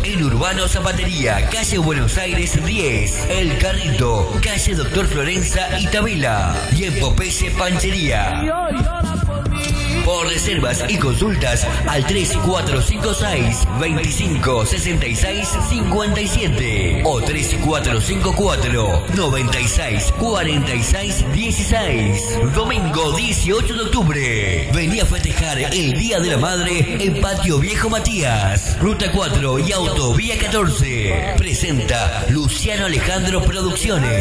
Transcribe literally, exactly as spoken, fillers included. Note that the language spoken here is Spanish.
en Urbano Zapatería, calle Buenos Aires diez, El Carrito, calle Doctor Florenza y Tabela, y en Popeye Panchería. Por reservas y consultas al tres cuatro cinco seis, veinticinco, sesenta y seis, cincuenta y siete o tres cuatro cinco cuatro, noventa y seis, cuarenta y seis, dieciséis. Domingo dieciocho de octubre. Vení a festejar el Día de la Madre en Patio Viejo Matías, Ruta cuatro y Autovía catorce. Presenta Luciano Alejandro Producciones.